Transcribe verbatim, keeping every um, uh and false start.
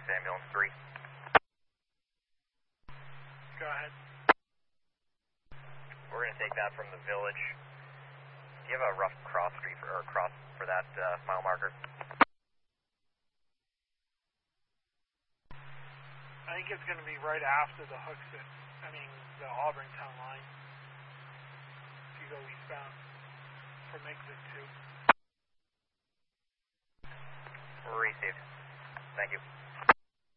ambulance three. Go ahead. We're going to take that from the village. Do you have a rough cross street for, or cross for that uh, mile marker? I think it's going to be right after the Hooksett, I mean, the Auburn town line. If you go eastbound from exit two. Received. Thank you.